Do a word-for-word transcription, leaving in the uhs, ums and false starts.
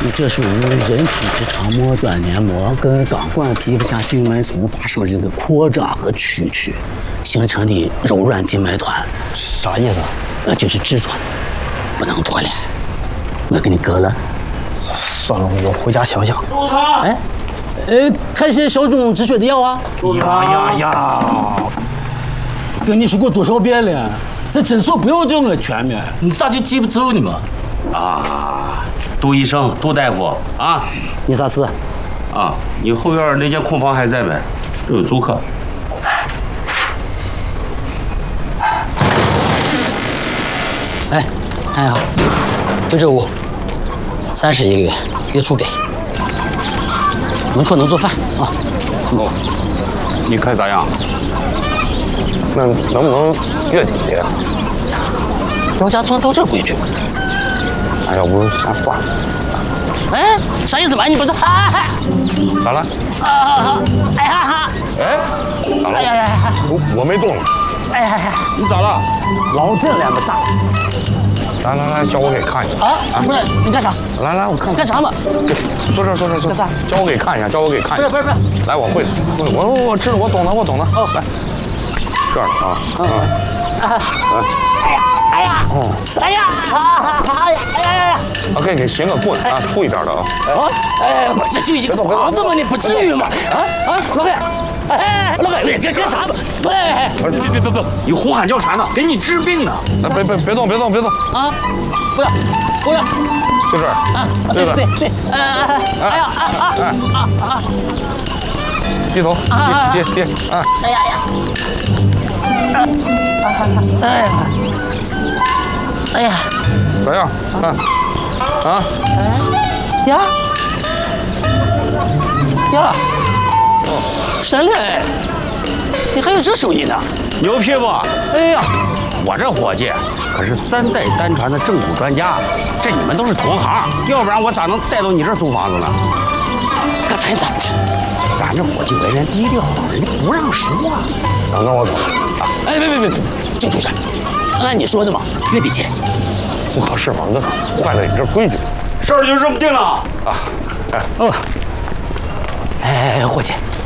你这属于人体之长膜端黏膜跟钢管皮肤下静脉丛发生这个扩张和曲曲，形成的柔软静脉团。 啥意思？ 那就是痔疮，不能拖了，我给你割了。 算了，我回家想想。 哎，呃，看些消肿止血的药啊。 呀呀呀！ 跟你说过多少遍了，在诊所不要叫我全名，你咋就记不住呢嘛？ 啊，杜医生，杜大夫啊， 你啥事？ 啊，你后院那间空房还在没？这有租客。 哎，看好，就这屋，三十一个月，月初给。门口能做饭啊？ 哦，你看咋样？ 那能不能月底？ 姚家村都这规矩。 那要不先换？ 哎，啥意思嘛？你不是？哎， 咋了？ 啊啊！哎呀哈！ 哎，咋了？ 哎呀呀！ 我我没动。 哎呀呀！ 你咋了？ 老这两个大。 来来来，叫我给看一下。 啊？不是，你干啥？ 来来，我看干啥嘛？ 坐这坐这坐。 干啥？ 叫我给看一下，叫我给看一下。 不是不是不是。 来，我会的，我我我知道，我懂了，我懂了。哦，来，这儿啊啊啊！ 哎呀！哦！哎呀！哎呀！哎呀呀！ 我给你寻个棍啊，粗一点的啊。 啊！哎，我这就一个房子嘛，你不至于嘛？啊啊，老板！哎，老板，别别干啥嘛？哎， 别别别别别！你胡喊叫啥呢？给你治病呢！ 来，别别别动，别动，别动！ 啊！不是，不是， 就这儿啊！对对对，哎哎哎呀啊啊啊啊！ 低头，别别别啊！ 哎呀呀！哎呀！哎呀！ 咋样？啊啊！ 哎呀呀！神了哎！你还有这手艺呢？ 牛批不？ 哎呀！ 我这伙计可是三代单传的正骨专家，这你们都是同行，要不然我咋能带到你这儿租房子呢？ 刚才咋不是？ 咱这伙计为人低调，人家不让说啊。 那我懂了。 哎，别别别别，就住这，按你说的嘛，月底见。 不合适嘛，那坏了你这规矩。 事儿就这么定了啊！哎哦，哎，伙计，